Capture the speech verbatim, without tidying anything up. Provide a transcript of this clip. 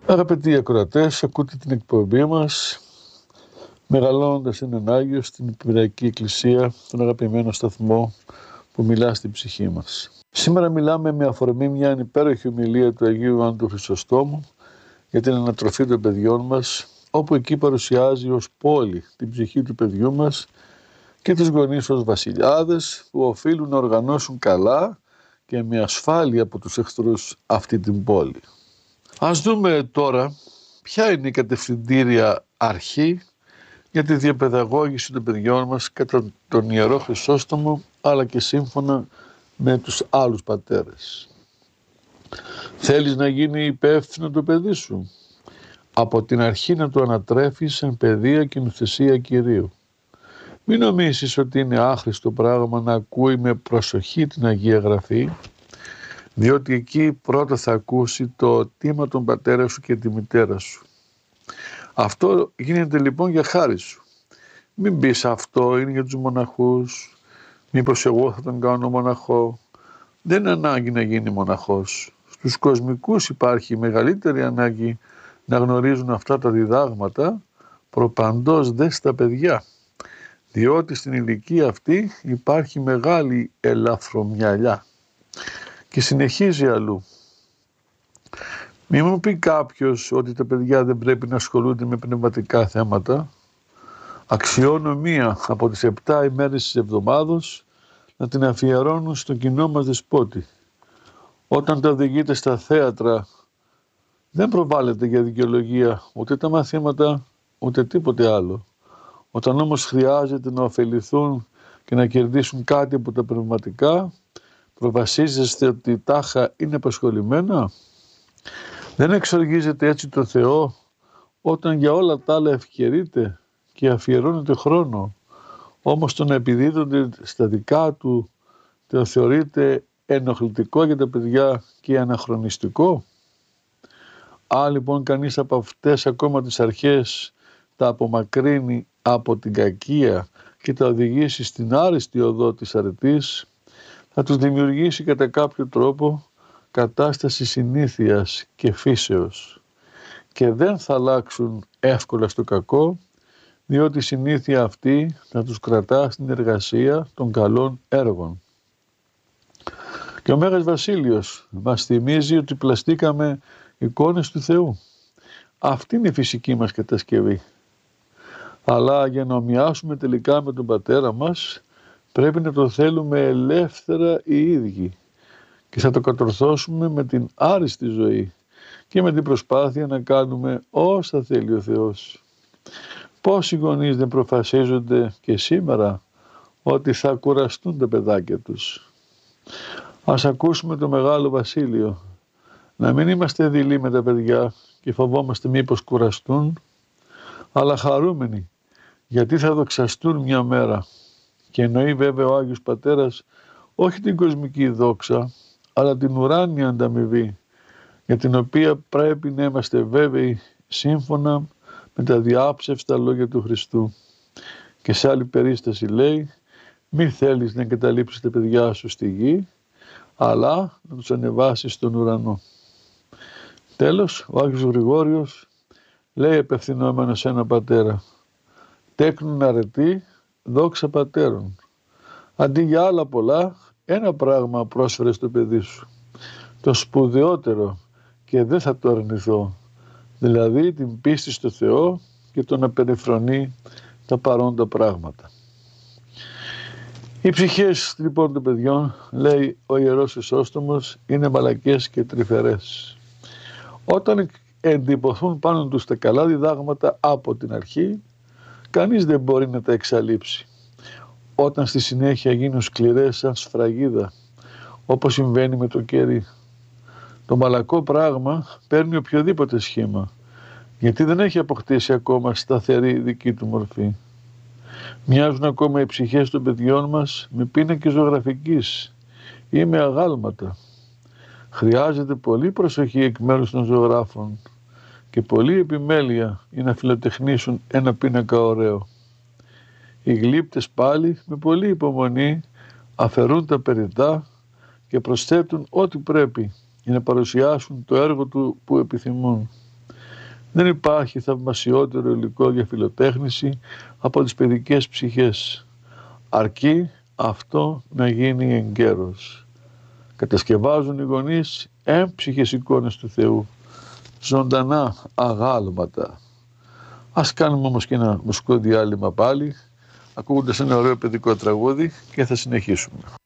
Αγαπητοί ακροατές, ακούτε την εκπομπή μας μεγαλώνοντας έναν Άγιο στην Επιμεραϊκή Εκκλησία, τον αγαπημένο σταθμό που μιλά στην ψυχή μας. Σήμερα μιλάμε με αφορμή μια υπέροχη ομιλία του Αγίου Ιωάννου του Χρυσοστόμου για την ανατροφή των παιδιών μας, όπου εκεί παρουσιάζει ως πόλη την ψυχή του παιδιού μας και τους γονείς ως βασιλιάδες που οφείλουν να οργανώσουν καλά και με ασφάλεια από τους εχθρούς αυτή την πόλη. Ας δούμε τώρα ποια είναι η κατευθυντήρια αρχή για τη διαπαιδαγώγηση των παιδιών μας κατά τον Ιερό Χρυσόστομο, αλλά και σύμφωνα με τους άλλους πατέρες. Θέλεις να γίνει υπεύθυνο το παιδί σου? Από την αρχή να το ανατρέφεις εν παιδεία και νουθεσία Κυρίου. Μην νομίσεις ότι είναι άχρηστο πράγμα να ακούει με προσοχή την Αγία Γραφή, διότι εκεί πρώτα θα ακούσει το τίμα των πατέρα σου και τη μητέρα σου. Αυτό γίνεται λοιπόν για χάρη σου. Μην πεις αυτό είναι για τους μοναχούς, μήπως εγώ θα τον κάνω μοναχό. Δεν είναι ανάγκη να γίνει μοναχός. Στους κοσμικούς υπάρχει μεγαλύτερη ανάγκη να γνωρίζουν αυτά τα διδάγματα, προπαντός δε στα παιδιά. Διότι στην ηλικία αυτή υπάρχει μεγάλη ελαφρομυαλιά. Και συνεχίζει αλλού. Μη μου πει κάποιος ότι τα παιδιά δεν πρέπει να ασχολούνται με πνευματικά θέματα. Αξιώνω μία από τις επτά ημέρες της εβδομάδος να την αφιερώνουν στον κοινό μας δεσπότη. Όταν τα οδηγείτε στα θέατρα δεν προβάλλεται για δικαιολογία ούτε τα μαθήματα ούτε τίποτε άλλο. Όταν όμως χρειάζεται να ωφεληθούν και να κερδίσουν κάτι από τα πνευματικά, προβασίζεστε ότι τάχα είναι απασχολημένα. Δεν εξοργίζετε έτσι το Θεό όταν για όλα τα άλλα ευκαιρείτε και αφιερώνετε χρόνο, όμως το να επιδίδονται στα δικά του το θεωρείτε ενοχλητικό για τα παιδιά και αναχρονιστικό. Αν λοιπόν κανείς από αυτές ακόμα τις αρχές τα απομακρύνει από την κακία και τα οδηγήσει στην άριστη οδό της αρετής, θα τους δημιουργήσει κατά κάποιο τρόπο κατάσταση συνήθειας και φύσεως και δεν θα αλλάξουν εύκολα στο κακό, διότι η συνήθεια αυτή θα τους κρατά στην εργασία των καλών έργων. Και ο Μέγας Βασίλειος μας θυμίζει ότι πλαστήκαμε εικόνες του Θεού. Αυτή είναι η φυσική μας κατασκευή. Αλλά για να ομοιάσουμε τελικά με τον Πατέρα μας, πρέπει να το θέλουμε ελεύθερα οι ίδιοι και θα το κατορθώσουμε με την άριστη ζωή και με την προσπάθεια να κάνουμε όσα θέλει ο Θεός. Πόσοι γονείς δεν προφασίζονται και σήμερα ότι θα κουραστούν τα παιδάκια τους. Ας ακούσουμε το Μεγάλο Βασίλειο, να μην είμαστε δειλοί με τα παιδιά και φοβόμαστε μήπως κουραστούν, αλλά χαρούμενοι γιατί θα δοξαστούν μια μέρα. Και εννοεί βέβαια ο Άγιος Πατέρας όχι την κοσμική δόξα, αλλά την ουράνια ανταμοιβή, για την οποία πρέπει να είμαστε βέβαιοι σύμφωνα με τα διάψευστα λόγια του Χριστού. Και σε άλλη περίσταση λέει, μη θέλεις να εγκαταλείψεις τα παιδιά σου στη γη, αλλά να τους ανεβάσεις στον ουρανό. Τέλος, ο Άγιος Γρηγόριος λέει απευθυνόμενος σε ένα πατέρα, τέκνουν αρετή, δόξα πατέρων. Αντί για άλλα πολλά, ένα πράγμα πρόσφερε στο παιδί σου. Το σπουδαιότερο και δεν θα το αρνηθώ. Δηλαδή την πίστη στο Θεό και το να περιφρονεί τα παρόντα πράγματα. Οι ψυχές λοιπόν των παιδιών, λέει ο Ιερός Χρυσόστομος, είναι μαλακές και τρυφερές. Όταν εντυπωθούν πάνω τους τα καλά διδάγματα από την αρχή, κανείς δεν μπορεί να τα εξαλείψει. Όταν στη συνέχεια γίνουν σκληρές σαν σφραγίδα, όπως συμβαίνει με το κέρι, το μαλακό πράγμα παίρνει οποιοδήποτε σχήμα, γιατί δεν έχει αποκτήσει ακόμα σταθερή δική του μορφή. Μοιάζουν ακόμα οι ψυχές των παιδιών μας με πίνακες ζωγραφικής ή με αγάλματα. Χρειάζεται πολύ προσοχή εκ μέρους των ζωγράφων και πολλή επιμέλεια για να φιλοτεχνήσουν ένα πίνακα ωραίο. Οι γλύπτες πάλι με πολλή υπομονή αφαιρούν τα περιττά και προσθέτουν ό,τι πρέπει για να παρουσιάσουν το έργο του που επιθυμούν. Δεν υπάρχει θαυμασιότερο υλικό για φιλοτέχνηση από τις παιδικές ψυχές, αρκεί αυτό να γίνει εγκαίρος. Κατασκευάζουν οι γονείς έμψυχες εικόνες του Θεού, ζωντανά αγάλματα. Ας κάνουμε όμως και ένα μουσικό διάλειμμα πάλι, ακούγοντας ένα ωραίο παιδικό τραγούδι και θα συνεχίσουμε.